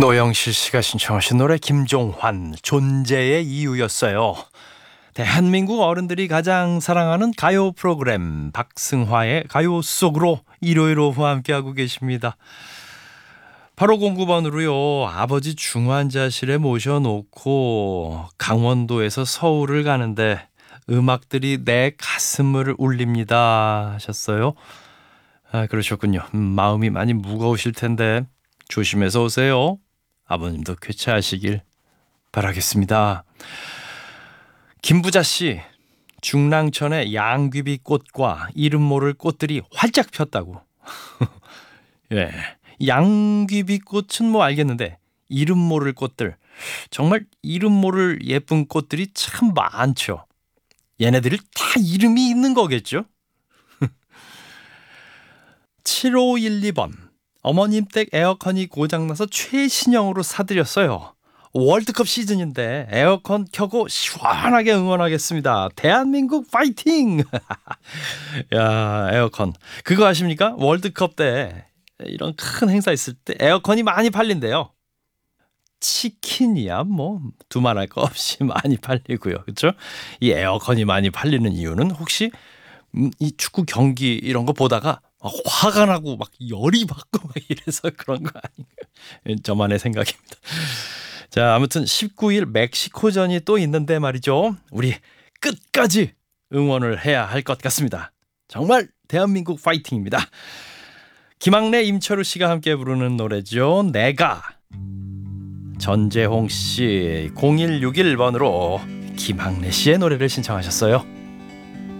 노영실 씨가 신청하신 노래 김종환 존재의 이유였어요. 대한민국 어른들이 가장 사랑하는 가요 프로그램 박승화의 가요 속으로 일요일 오후 함께하고 계십니다. 8509번으로요. 아버지 중환자실에 모셔놓고 강원도에서 서울을 가는데 음악들이 내 가슴을 울립니다 하셨어요. 그러셨군요. 마음이 많이 무거우실 텐데 조심해서 오세요. 아버님도 쾌차하시길 바라겠습니다. 김부자 씨, 중랑천의 양귀비꽃과 이름 모를 꽃들이 활짝 폈다고. 예, 양귀비꽃은 뭐 알겠는데 이름 모를 꽃들, 정말 이름 모를 예쁜 꽃들이 참 많죠. 얘네들이 다 이름이 있는 거겠죠? 7512번, 어머님 댁 에어컨이 고장나서 최신형으로 사드렸어요. 월드컵 시즌인데 에어컨 켜고 시원하게 응원하겠습니다. 대한민국 파이팅! 야, 에어컨 그거 아십니까? 월드컵 때 이런 큰 행사 있을 때 에어컨이 많이 팔린대요. 치킨이야 뭐 두말할 거 없이 많이 팔리고요. 그렇죠? 이 에어컨이 많이 팔리는 이유는 혹시 이 축구 경기 이런 거 보다가 화가 나고 막 열이 받고 막 이래서 그런 거 아닌가요? 저만의 생각입니다. 자, 아무튼 19일 멕시코전이 또 있는데 말이죠. 우리 끝까지 응원을 해야 할 것 같습니다. 정말 대한민국 파이팅입니다. 김학래, 임철우 씨가 함께 부르는 노래죠. 내가. 전재홍 씨 0161번으로 김학래 씨의 노래를 신청하셨어요.